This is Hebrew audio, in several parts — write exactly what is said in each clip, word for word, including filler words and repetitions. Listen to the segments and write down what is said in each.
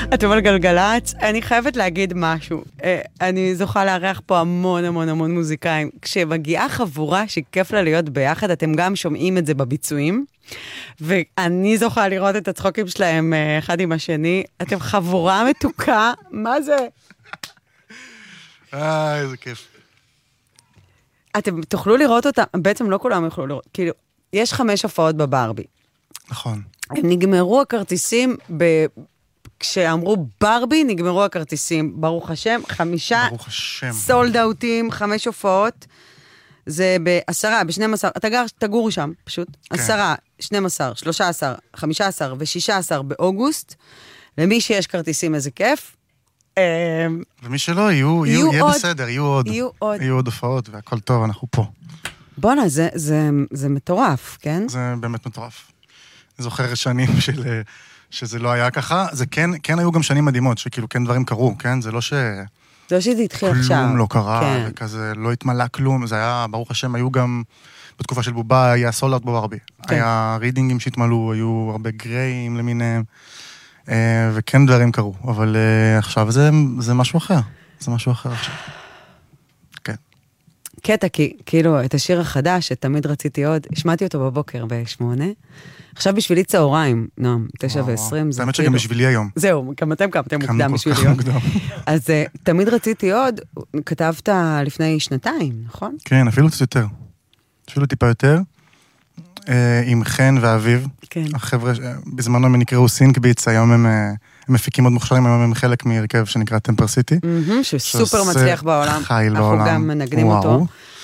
אתם על גלגלץ, אני חייבת להגיד משהו. אני זוכה לארח פה המון המון המון מוזיקאים. כשמגיעה חבורה שכיף לה להיות ביחד, אתם גם שומעים את זה בביצועים, ואני זוכה לראות את הצחוקים שלהם אחד עם השני. אתם חבורה מתוקה, מה זה? אה, איזה כיף. אתם תוכלו לראות אותה, בעצם לא כולם יוכלו לראות, כאילו, יש חמש הופעות בברבי. נכון. הם נגמרו הכרטיסים ב... כשאמרו ברבי, נגמרו הכרטיסים. ברוך השם, חמישה ברוך השם. סולד אאוטים, חמש הופעות. זה בעשרה, בשנים עשר, אתה גר, תגור שם, פשוט. כן. עשרה, שנים עשר, שלושה עשר, חמישה עשר ושישה עשר באוגוסט. למי שיש כרטיסים, איזה כיף. ומי שלא, יהיו, יהיו יהיו, יהיה עוד, בסדר, יהיו עוד. יהיו עוד. יהיו עוד הופעות, והכל טוב, אנחנו פה. בונה, זה, זה, זה מטורף, כן? זה באמת מטורף. אני זוכר שנים של... שזה לא היה ככה, זה כן, כן היו גם שנים מדהימות, שכאילו כן דברים קרו, כן? זה לא ש... זה לא שזה התחיל עכשיו. כלום לא קרה, כן. וכזה לא התמלא כלום, זה היה, ברוך השם, היו גם, בתקופה של בובה, היה סולאוט בברבי. כן. היה רידינגים שהתמלאו, היו הרבה גריים למיניהם, וכן דברים קרו, אבל עכשיו זה, זה משהו אחר, זה משהו אחר עכשיו. כן. קטע, כי, כאילו, את השיר החדש, שתמיד רציתי עוד, השמעתי אותו בבוקר בשמונה, עכשיו בשבילי צהריים, נועם, תשע ועשרים, זה האמת שגם בשבילי היום. זהו, גם אתם קמתם מוקדם בשבילי היום. אז תמיד רציתי עוד, כתבת לפני שנתיים, נכון? כן, אפילו קצת יותר. אפילו טיפה יותר, עם חן ואביב. כן. החבר'ה, בזמנו הם נקראו סינק ביטס, היום הם מפיקים עוד מוכשרים, היום הם חלק מהרכב שנקרא טמפר סיטי. שהוא סופר מצליח בעולם. חייל בעולם. אנחנו גם מנגנים אותו.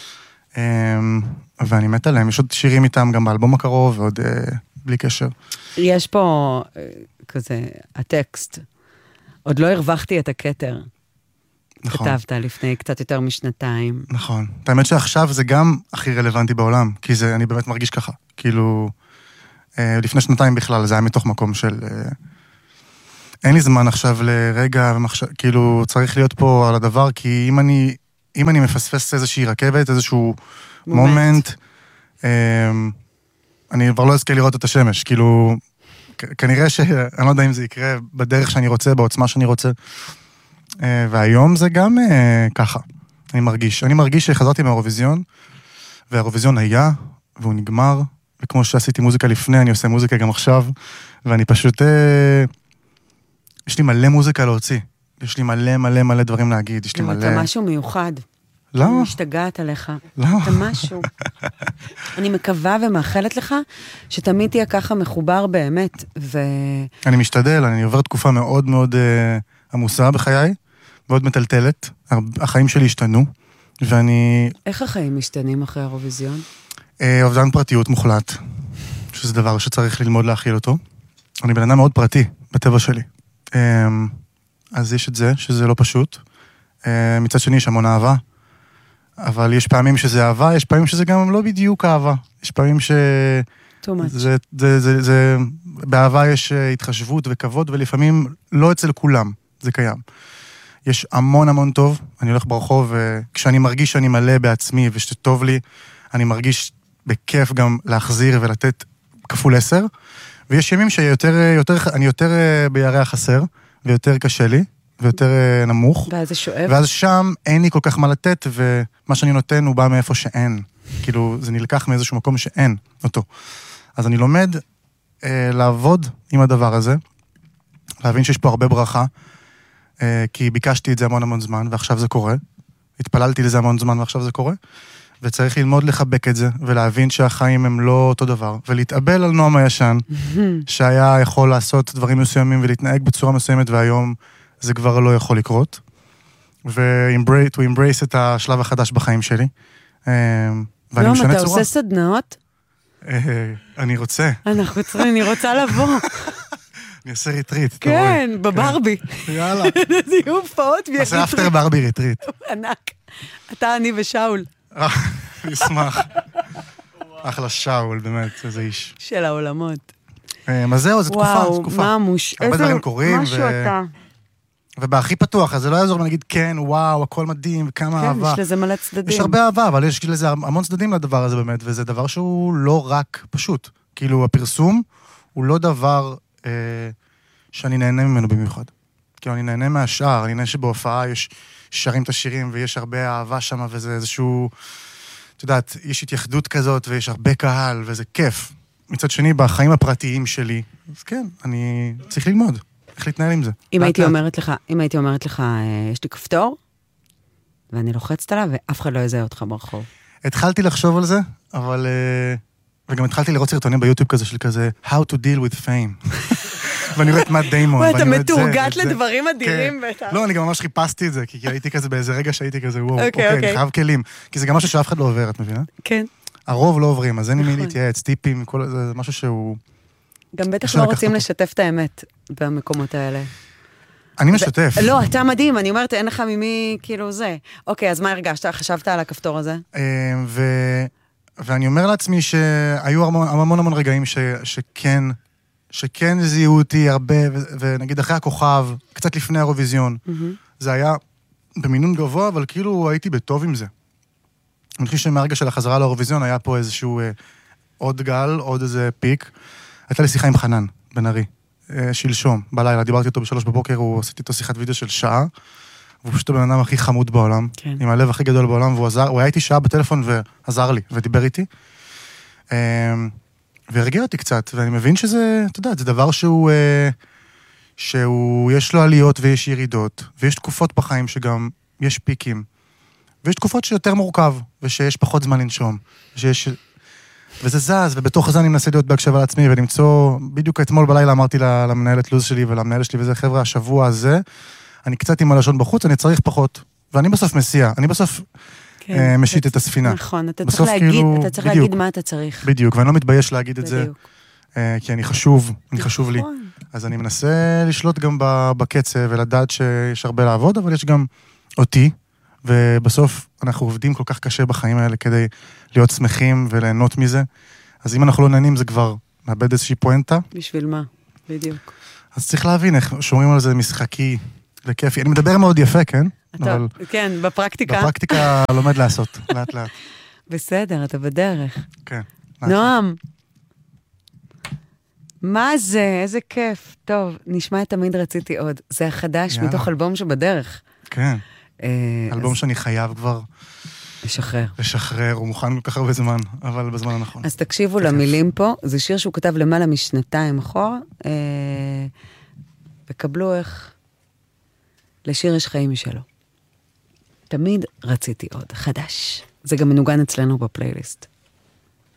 ואני מת עליהם, יש עוד שירים איתם גם באלבום הקרוב, ועוד בלי קשר. יש פה כזה, הטקסט, עוד לא הרווחתי את הכתר. נכון. כתבת לפני קצת יותר משנתיים. נכון. האמת שעכשיו זה גם הכי רלוונטי בעולם, כי זה, אני באמת מרגיש ככה. כאילו, לפני שנתיים בכלל, זה היה מתוך מקום של... אין לי זמן עכשיו לרגע, ומחש... כאילו, צריך להיות פה על הדבר, כי אם אני, אם אני מפספס איזושהי רכבת, איזשהו מומנט, אני כבר לא אזכה לראות את השמש, כאילו, כנראה שאני לא יודע אם זה יקרה בדרך שאני רוצה, בעוצמה שאני רוצה, והיום זה גם ככה, אני מרגיש. אני מרגיש שחזרתי מהאירוויזיון, והאירוויזיון היה, והוא נגמר, וכמו שעשיתי מוזיקה לפני, אני עושה מוזיקה גם עכשיו, ואני פשוט, יש לי מלא מוזיקה להוציא, יש לי מלא מלא מלא דברים להגיד, יש לי מלא... אתה משהו מיוחד. למה? אני משתגעת עליך. למה? אתה משהו. אני מקווה ומאחלת לך שתמיד תהיה ככה מחובר באמת, ו... אני משתדל, אני עובר תקופה מאוד מאוד uh, עמוסה בחיי, מאוד מטלטלת, החיים שלי השתנו, ואני... איך החיים משתנים אחרי האירוויזיון? Uh, אובדן פרטיות מוחלט, שזה דבר שצריך ללמוד להכיל אותו. אני בן אדם מאוד פרטי, בטבע שלי. Um, אז יש את זה, שזה לא פשוט. Uh, מצד שני יש המון אהבה, אבל יש פעמים שזה אהבה, יש פעמים שזה גם לא בדיוק אהבה. יש פעמים ש... זה, זה, זה, זה, באהבה יש התחשבות וכבוד, ולפעמים לא אצל כולם, זה קיים. יש המון המון טוב, אני הולך ברחוב, וכשאני מרגיש שאני מלא בעצמי ושטוב לי, אני מרגיש בכיף גם להחזיר ולתת כפול עשר, ויש ימים שיותר, יותר, אני יותר בירח חסר, ויותר קשה לי, ויותר נמוך. ואז זה שואב. ואז שם אין לי כל כך מה לתת, ומה שאני נותן הוא בא מאיפה שאין. כאילו, זה נלקח מאיזשהו מקום שאין אותו. אז אני לומד אה, לעבוד עם הדבר הזה, להבין שיש פה הרבה ברכה, אה, כי ביקשתי את זה המון המון זמן, ועכשיו זה קורה. התפללתי לזה המון זמן, ועכשיו זה קורה. וצריך ללמוד לחבק את זה, ולהבין שהחיים הם לא אותו דבר, ולהתאבל על נועם הישן, שהיה יכול לעשות דברים מסוימים, ולהתנהג בצורה מסוימת, והיום זה כבר לא יכול לקרות. ו-to embrace את השלב החדש בחיים שלי. ואני משנה צורה. אתה עושה סדנאות? אני רוצה. אנחנו צריכים, אני רוצה לבוא. אני אעשה ריטריט. כן, בברבי. יאללה. זה יהיו הופעות ויהיה ריטריט. עושה אפטר ברבי ריטריט. ענק. אתה, אני ושאול. אני אשמח. אחלה שאול, באמת, איזה איש. של העולמות. אז זהו, זו תקופה, זו תקופה. וואו, ממוש. הרבה דברים קורים. משהו אתה. ובהכי פתוח, אז זה לא יעזור להגיד, כן, וואו, הכל מדהים, וכמה אהבה. כן, יש לזה מלא צדדים. יש הרבה אהבה, אבל יש לזה המון צדדים לדבר הזה באמת, וזה דבר שהוא לא רק פשוט. כאילו, הפרסום הוא לא דבר אה, שאני נהנה ממנו במיוחד. כאילו, אני נהנה מהשאר, אני נהנה שבהופעה יש שרים את השירים, ויש הרבה אהבה שם, וזה איזשהו, את יודעת, יש התייחדות כזאת, ויש הרבה קהל, וזה כיף. מצד שני, בחיים הפרטיים שלי, אז כן, אני צריך ללמוד, איך להתנהל עם זה. אם הייתי אומרת לך, אם הייתי אומרת לך, יש לי כפתור, ואני לוחצת עליו, ואף אחד לא יזהה אותך ברחוב. התחלתי לחשוב על זה, אבל... וגם התחלתי לראות סרטונים ביוטיוב כזה של כזה, How to deal with fame. ואני רואה את מאט דיימון. ואתה מתורגת לדברים אדירים בטח. לא, אני גם ממש חיפשתי את זה, כי הייתי כזה באיזה רגע שהייתי כזה, וואו, אוקיי, אני חייב כלים. כי זה גם משהו שאף אחד לא עובר, את מבינה? כן. הרוב לא עוברים, אז אין לי מי להתייעץ, טיפים, זה משהו שהוא... גם בטח לא רוצים לשתף את האמת במקומות האלה. אני משתף. לא, אתה מדהים, אני אומרת, אין לך ממי, כאילו זה. אוקיי, אז מה הרגשת? חשבת על הכפתור הזה? ו... ואני אומר לעצמי שהיו המון המון, המון רגעים ש, שכן, שכן זיהו אותי הרבה, ו, ונגיד אחרי הכוכב, קצת לפני האירוויזיון, mm-hmm. זה היה במינון גבוה, אבל כאילו הייתי בטוב עם זה. אני חושב שמהרגע של החזרה לאירוויזיון היה פה איזשהו אה, עוד גל, עוד איזה פיק. הייתה לי שיחה עם חנן, בן ארי, אה, שלשום, בלילה, דיברתי איתו בשלוש בבוקר, הוא עשיתי איתו שיחת וידאו של שעה, והוא פשוט הבן אדם הכי חמוד בעולם, כן. עם הלב הכי גדול בעולם, והוא עזר, הוא היה איתי שעה בטלפון ועזר לי, ודיבר איתי. והרגיע אותי קצת, ואני מבין שזה, אתה יודע, זה דבר שהוא, שהוא, יש לו עליות ויש ירידות, ויש תקופות בחיים שגם יש פיקים, ויש תקופות שיותר מורכב, ושיש פחות זמן לנשום, שיש, וזה זז, ובתוך זה אני מנסה להיות בהקשבה לעצמי, ולמצוא, בדיוק אתמול בלילה אמרתי למנהלת לוז שלי ולמנהלת שלי, וזה חבר'ה, השבוע הזה, אני קצת עם הלשון בחוץ, אני צריך פחות. ואני בסוף מסיע, אני בסוף כן, משית את הספינה. נכון, אתה צריך, להגיד, כאילו, אתה צריך להגיד מה אתה צריך. בדיוק, ואני לא מתבייש להגיד את בדיוק. זה, כי אני חשוב, אני חשוב לי. אז אני מנסה לשלוט גם בקצב, ולדעת שיש הרבה לעבוד, אבל יש גם אותי, ובסוף אנחנו עובדים כל כך קשה בחיים האלה, כדי להיות שמחים וליהנות מזה. אז אם אנחנו לא נהנים, זה כבר מאבד איזושהי פואנטה. בשביל מה? בדיוק. אז צריך להבין איך שומרים על זה משחקי, וכיפי. אני מדבר מאוד יפה, כן? אתה, אבל כן, בפרקטיקה. בפרקטיקה לומד לעשות, לאט לאט. בסדר, אתה בדרך. כן. נועם, מה זה? איזה כיף. טוב, נשמע את תמיד רציתי עוד. זה החדש יאללה. מתוך אלבום שבדרך. כן. אלבום אז... שאני חייב כבר... לשחרר. לשחרר, הוא מוכן כל כך הרבה זמן, אבל בזמן הנכון. אז תקשיבו למילים פה, זה שיר שהוא כתב למעלה משנתיים אחורה, אה... וקבלו איך... לשיר יש חיים משלו. תמיד רציתי עוד, חדש. זה גם מנוגן אצלנו בפלייליסט.